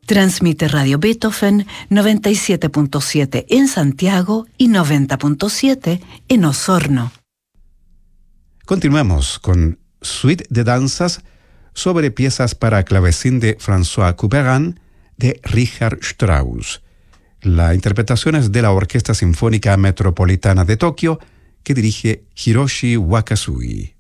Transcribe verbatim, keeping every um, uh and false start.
Transmite Radio Beethoven noventa y siete punto siete en Santiago y noventa punto siete en Osorno. Continuamos con Suite de danzas sobre piezas para clavecín de François Couperin de Richard Strauss. La interpretación es de la Orquesta Sinfónica Metropolitana de Tokio, que dirige Hiroshi Wakasui.